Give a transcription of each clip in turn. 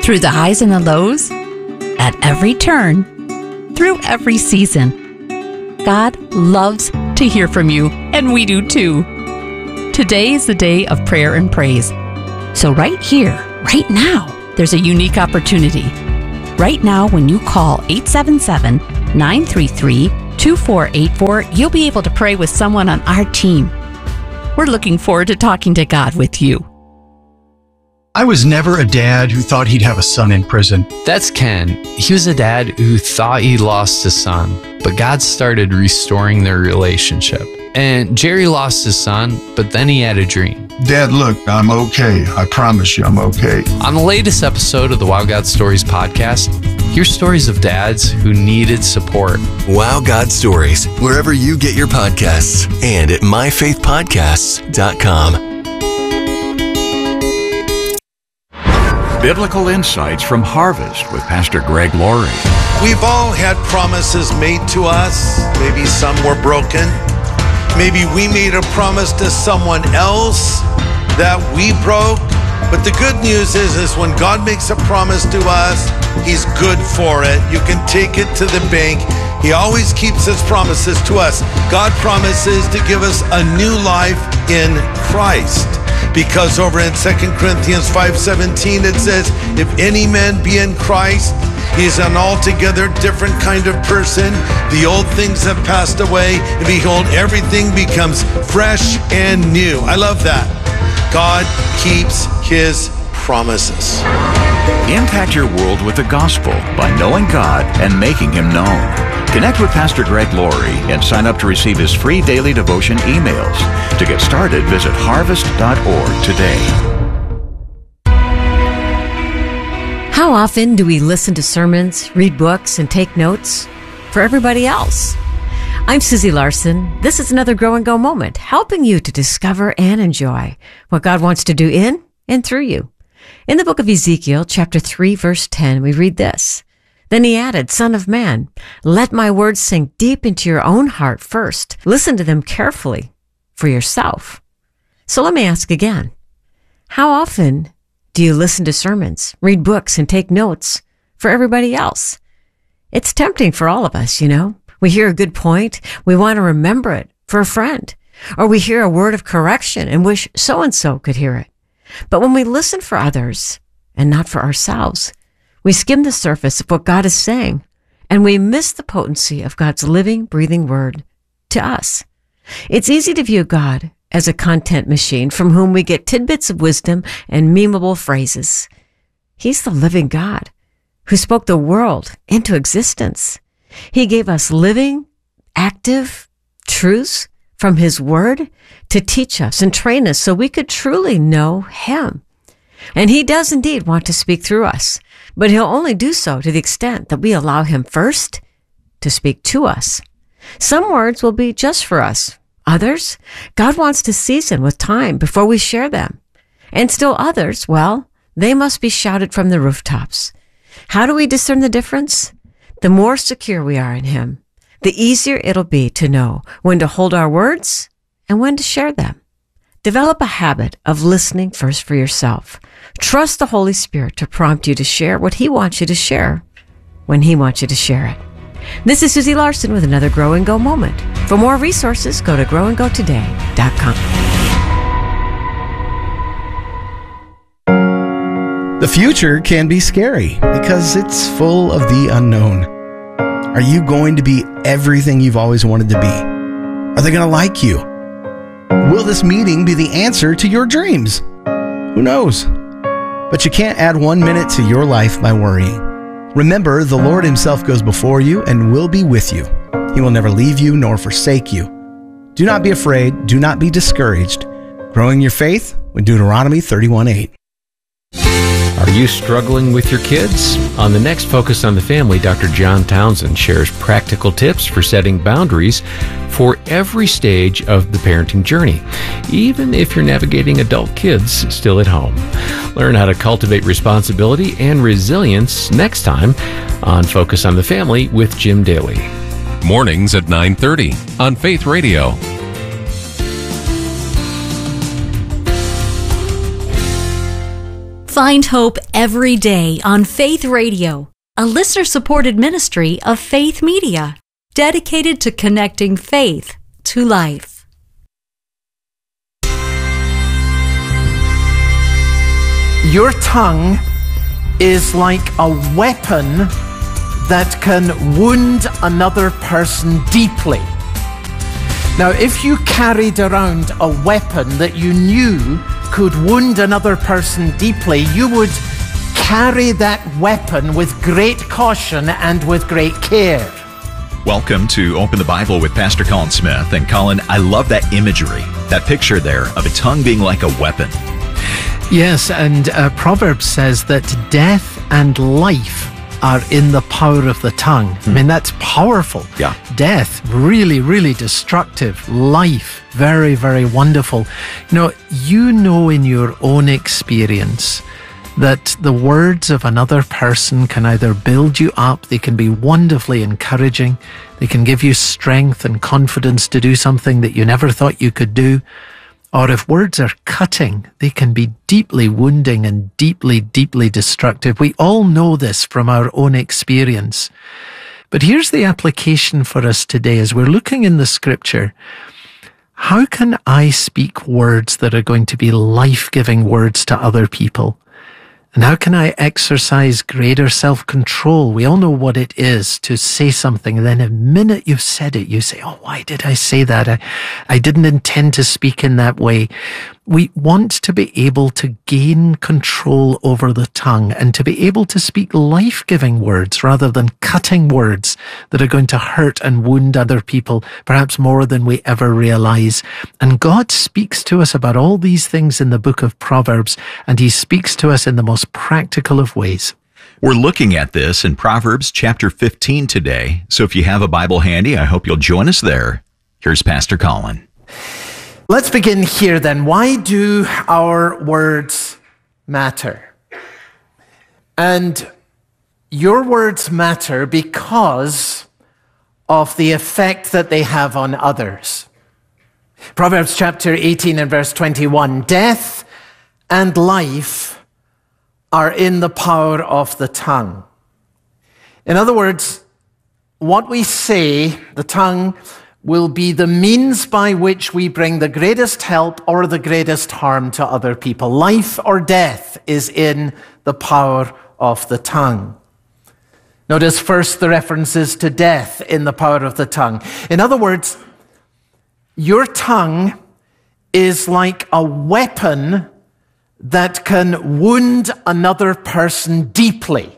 through the highs and the lows, at every turn, through every season. God loves to hear from you, and we do too. Today is the day of prayer and praise. So right here, right now, there's a unique opportunity. Right now, when you call 877-933-2484, you'll be able to pray with someone on our team. We're looking forward to talking to God with you. I was never a dad who thought he'd have a son in prison. That's Ken. He was a dad who thought he lost his son, but God started restoring their relationship. And Jerry lost his son, but then he had a dream. Dad, look, I'm okay. I promise you I'm okay. On the latest episode of the Wow God Stories podcast, hear stories of dads who needed support. Wow God Stories, wherever you get your podcasts, and at myfaithpodcasts.com. Biblical insights from Harvest with Pastor Greg Laurie. We've all had promises made to us. Maybe some were broken. Maybe we made a promise to someone else that we broke. But the good news is when God makes a promise to us, He's good for it. You can take it to the bank. He always keeps His promises to us. God promises to give us a new life in Christ. Because over in 2 Corinthians 5:17, it says, if any man be in Christ, he's an altogether different kind of person. The old things have passed away, and behold, everything becomes fresh and new. I love that. God keeps His promises. Impact your world with the gospel by knowing God and making Him known. Connect with Pastor Greg Laurie and sign up to receive his free daily devotion emails. To get started, visit harvest.org today. How often do we listen to sermons, read books, and take notes for everybody else? I'm Susie Larson. This is another Grow and Go moment, helping you to discover and enjoy what God wants to do in and through you. In the book of Ezekiel, chapter 3, verse 10, we read this. Then he added, Son of man, let my words sink deep into your own heart first. Listen to them carefully for yourself. So let me ask again. How often do you listen to sermons, read books, and take notes for everybody else? It's tempting for all of us, you know. We hear a good point, we want to remember it for a friend. Or we hear a word of correction and wish so-and-so could hear it. But when we listen for others and not for ourselves, we skim the surface of what God is saying, and we miss the potency of God's living, breathing word to us. It's easy to view God as a content machine from whom we get tidbits of wisdom and memeable phrases. He's the living God who spoke the world into existence. He gave us living, active truths from His word to teach us and train us so we could truly know Him. And He does indeed want to speak through us, but He'll only do so to the extent that we allow Him first to speak to us. Some words will be just for us. Others, God wants to season with time before we share them. And still others, well, they must be shouted from the rooftops. How do we discern the difference? The more secure we are in Him, the easier it'll be to know when to hold our words and when to share them. Develop a habit of listening first for yourself. Trust the Holy Spirit to prompt you to share what He wants you to share when He wants you to share it. This is Susie Larson with another Grow and Go moment. For more resources, go to growandgotoday.com. The future can be scary because it's full of the unknown. Are you going to be everything you've always wanted to be? Are they going to like you? Will this meeting be the answer to your dreams? Who knows? But you can't add 1 minute to your life by worrying. Remember, the Lord Himself goes before you and will be with you. He will never leave you nor forsake you. Do not be afraid. Do not be discouraged. Growing your faith with Deuteronomy 31:8. Are you struggling with your kids? On the next Focus on the Family, Dr. John Townsend shares practical tips for setting boundaries for every stage of the parenting journey, even if you're navigating adult kids still at home. Learn how to cultivate responsibility and resilience next time on Focus on the Family with Jim Daly. Mornings at 9:30 on Faith Radio. Find hope every day on Faith Radio, a listener-supported ministry of Faith Media, dedicated to connecting faith to life. Your tongue is like a weapon that can wound another person deeply. Now, if you carried around a weapon that you knew could wound another person deeply, you would carry that weapon with great caution and with great care. Welcome to Open the Bible with Pastor Colin Smith. And Colin, I love that imagery, that picture there of a tongue being like a weapon. Yes, and Proverbs says that death and life are in the power of the tongue. I mean, that's powerful. Yeah. Death, really, really destructive. Life, very, very wonderful. You know in your own experience that the words of another person can either build you up, they can be wonderfully encouraging, they can give you strength and confidence to do something that you never thought you could do. Or if words are cutting, they can be deeply wounding and deeply, deeply destructive. We all know this from our own experience. But here's the application for us today as we're looking in the scripture. How can I speak words that are going to be life-giving words to other people? And how can I exercise greater self-control? We all know what it is to say something, and then the minute you've said it, you say, oh, why did I say that? I didn't intend to speak in that way. We want to be able to gain control over the tongue and to be able to speak life-giving words rather than cutting words that are going to hurt and wound other people, perhaps more than we ever realize. And God speaks to us about all these things in the book of Proverbs, and he speaks to us in the most practical of ways. We're looking at this in Proverbs chapter 15 today. So if you have a Bible handy, I hope you'll join us there. Here's Pastor Colin. Let's begin here then. Why do our words matter? And your words matter because of the effect that they have on others. Proverbs chapter 18 and verse 21, death and life are in the power of the tongue. In other words, what we say, the tongue, will be the means by which we bring the greatest help or the greatest harm to other people. Life or death is in the power of the tongue. Notice first the references to death in the power of the tongue. In other words, your tongue is like a weapon that can wound another person deeply.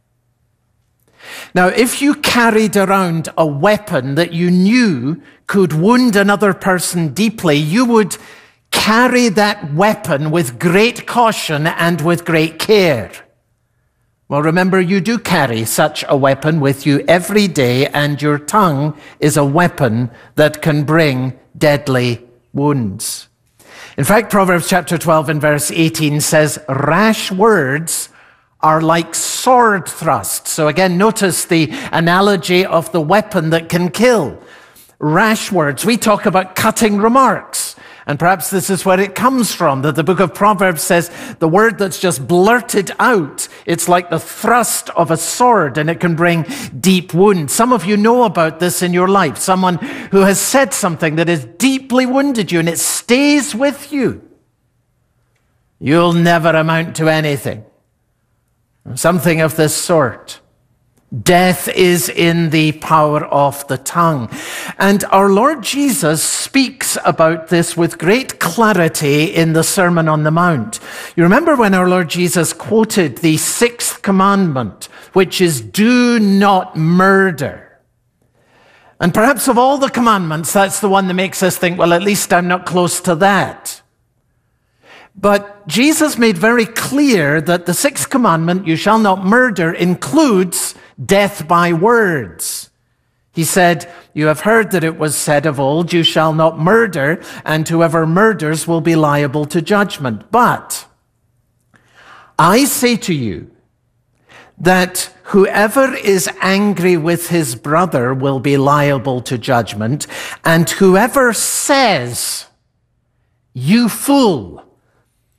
Now, if you carried around a weapon that you knew could wound another person deeply, you would carry that weapon with great caution and with great care. Well, remember, you do carry such a weapon with you every day, and your tongue is a weapon that can bring deadly wounds. In fact, Proverbs chapter 12 and verse 18 says, rash words are like sword thrusts. So again, notice the analogy of the weapon that can kill. Rash words. We talk about cutting remarks. And perhaps this is where it comes from, that the book of Proverbs says the word that's just blurted out, it's like the thrust of a sword, and it can bring deep wounds. Some of you know about this in your life. Someone who has said something that has deeply wounded you, and it stays with you. You'll never amount to anything. Something of this sort. Death is in the power of the tongue. And our Lord Jesus speaks about this with great clarity in the Sermon on the Mount. You remember when our Lord Jesus quoted the 6th commandment, which is, do not murder. And perhaps of all the commandments, that's the one that makes us think, well, at least I'm not close to that. But Jesus made very clear that the 6th commandment, you shall not murder, includes death by words. He said, you have heard that it was said of old, you shall not murder, and whoever murders will be liable to judgment. But I say to you that whoever is angry with his brother will be liable to judgment, and whoever says, you fool,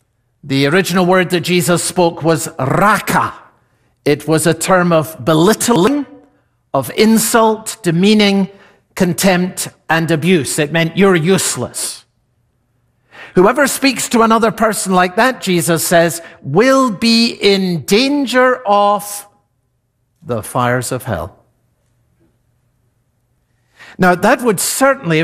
The original word that Jesus spoke was raka. It was a term of belittling, of insult, demeaning, contempt, and abuse. It meant you're useless. Whoever speaks to another person like that, Jesus says, will be in danger of the fires of hell. Now, that would certainly